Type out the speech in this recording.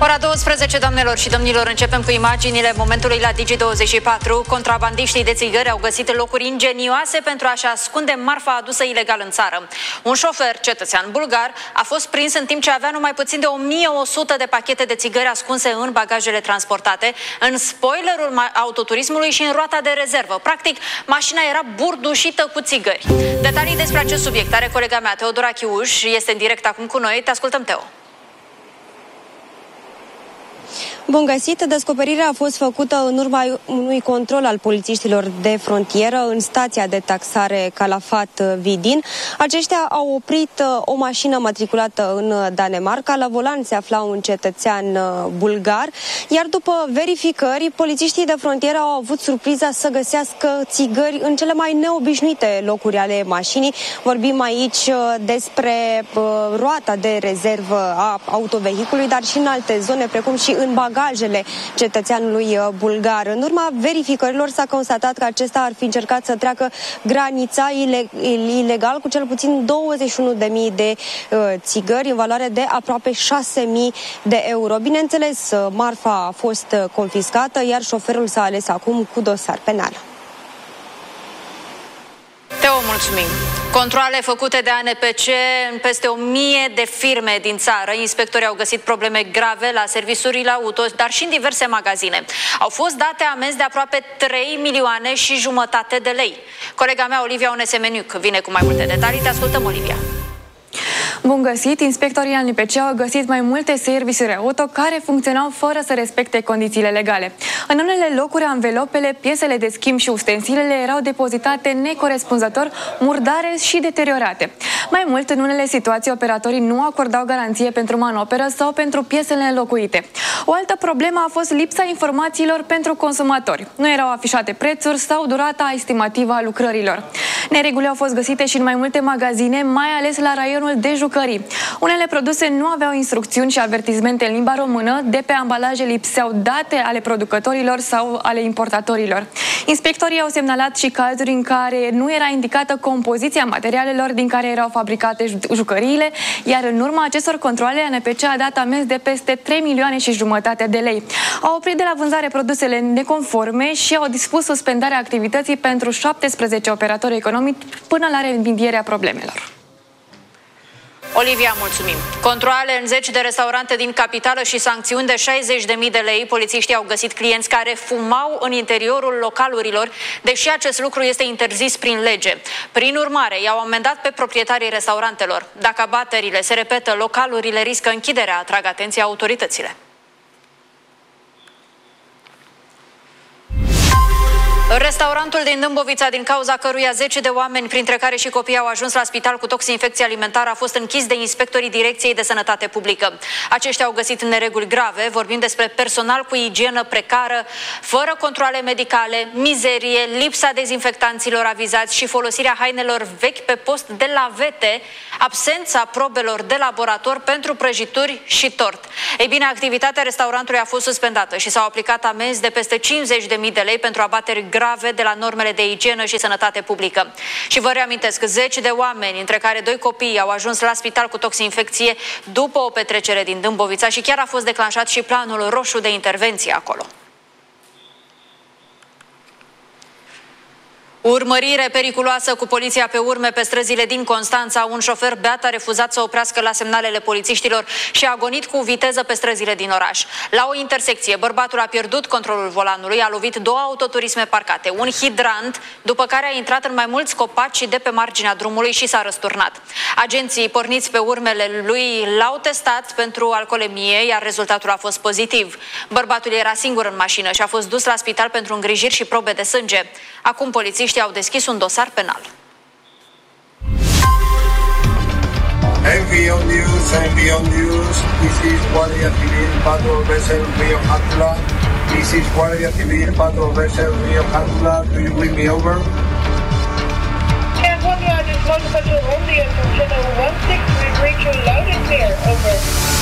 Ora 12, doamnelor și domnilor, începem cu imaginile momentului la Digi24. Contrabandiștii de țigări au găsit locuri ingenioase pentru a-și ascunde marfa adusă ilegal în țară. Un șofer cetățean bulgar a fost prins în timp ce avea numai puțin de 1100 de pachete de țigări ascunse în bagajele transportate, în spoilerul autoturismului și în roata de rezervă. Practic, mașina era burdușită cu țigări. Detalii despre acest subiect are colega mea, Teodora Chiuș, este în direct acum cu noi. Te ascultăm, Teo. Bun găsit! Descoperirea a fost făcută în urma unui control al polițiștilor de frontieră în stația de taxare Calafat Vidin. Aceștia au oprit o mașină matriculată în Danemarca. La volan se afla un cetățean bulgar, iar după verificări, polițiștii de frontieră au avut surpriza să găsească țigări în cele mai neobișnuite locuri ale mașinii. Vorbim aici despre roata de rezervă a autovehiculului, dar și în alte zone, precum și în bagajele cetățeanului bulgar. În urma verificărilor s-a constatat că acesta ar fi încercat să treacă granița ilegal cu cel puțin 21.000 de țigări în valoare de aproape 6.000 de euro. Bineînțeles, marfa a fost confiscată, iar șoferul s-a ales acum cu dosar penal. Teo, mulțumim! Controale făcute de ANPC în peste 1000 de firme din țară. Inspectorii au găsit probleme grave la serviciurile auto, dar și în diverse magazine. Au fost date amenzi de aproape 3,5 milioane de lei. Colega mea, Olivia Onesemeniuc, vine cu mai multe detalii. Te ascultăm, Olivia. Bun găsit! Inspectorii ANPC au găsit mai multe serviciuri auto care funcționau fără să respecte condițiile legale. În unele locuri, anvelopele, piesele de schimb și ustensilele erau depozitate necorespunzător, murdare și deteriorate. Mai mult, în unele situații, operatorii nu acordau garanție pentru manoperă sau pentru piesele înlocuite. O altă problemă a fost lipsa informațiilor pentru consumatori. Nu erau afișate prețuri sau durata estimativă a lucrărilor. Neregulile au fost găsite și în mai multe magazine, mai ales la raionul de jucării. Unele produse nu aveau instrucțiuni și avertizmente în limba română, de pe ambalaje lipseau date ale producătorilor sau ale importatorilor. Inspectorii au semnalat și cazuri în care nu era indicată compoziția materialelor din care erau fabricate jucăriile, iar în urma acestor controale, ANPC a dat amenzi de peste 3,5 milioane de lei. Au oprit de la vânzare produsele neconforme și au dispus suspendarea activității pentru 17 operatori economici până la remedierea problemelor. Olivia, mulțumim! Controale în 10 de restaurante din capitală și sancțiuni de 60.000 de lei. Polițiștii au găsit clienți care fumau în interiorul localurilor, deși acest lucru este interzis prin lege. Prin urmare, i-au amendat pe proprietarii restaurantelor. Dacă abaterile se repetă, localurile riscă închiderea, atrag atenția autoritățile. Restaurantul din Dâmbovița, din cauza căruia 10 de oameni, printre care și copii, au ajuns la spital cu toxinfecție alimentară, a fost închis de inspectorii Direcției de Sănătate Publică. Aceștia au găsit nereguli grave, vorbim despre personal cu igienă precară, fără controale medicale, mizerie, lipsa dezinfectanților avizați și folosirea hainelor vechi pe post de lavete, absența probelor de laborator pentru prăjituri și tort. Ei bine, activitatea restaurantului a fost suspendată și s-au aplicat amenzi de peste 50.000 de lei pentru abateri grave de la normele de igienă și sănătate publică. Și vă reamintesc, 10 de oameni, între care 2 copii, au ajuns la spital cu toxinfecție după o petrecere din Dâmbovița și chiar a fost declanșat și planul roșu de intervenție acolo. Urmărire periculoasă cu poliția pe urme pe străzile din Constanța. Un șofer beat a refuzat să oprească la semnalele polițiștilor și a agonit cu viteză pe străzile din oraș. La o intersecție, bărbatul a pierdut controlul volanului, a lovit 2 autoturisme parcate, un hidrant, după care a intrat în mai mulți copaci de pe marginea drumului și s-a răsturnat. Agenții porniți pe urmele lui l-au testat pentru alcoolemie, iar rezultatul a fost pozitiv. Bărbatul era singur în mașină și a fost dus la spital pentru îngrijiri și probe de sânge. Acum polițiștii au deschis un dosar penal. NVO News, this is Guardia Civil, Patrol Vessel Rio Jatula. This is Guardia Civil, Patrol Vessel Rio Jatula. Do you bring me over? Yeah, one, this one patrol only from channel 16, we reach you loud and clear, over.